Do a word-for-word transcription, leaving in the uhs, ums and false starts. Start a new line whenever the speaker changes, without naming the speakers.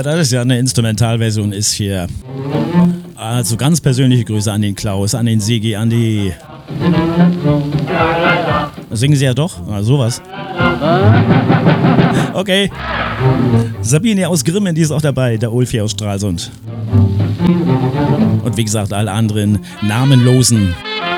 Das ist ja eine Instrumentalversion, ist hier. Also ganz persönliche Grüße an den Klaus, an den Sigi, an die... Das singen sie ja doch, ah, sowas. Okay. Sabine aus Grimmen, die ist auch dabei, der Ulfi aus Stralsund. Und wie gesagt, alle anderen namenlosen